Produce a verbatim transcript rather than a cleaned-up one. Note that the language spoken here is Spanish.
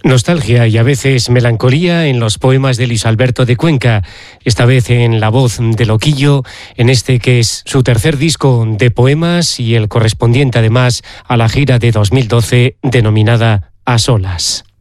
Nostalgia y a veces melancolía en los poemas de Luis Alberto de Cuenca, esta vez en la voz de Loquillo, en este que es su tercer disco de poemas y el correspondiente además a la gira de dos mil doce denominada A Solas.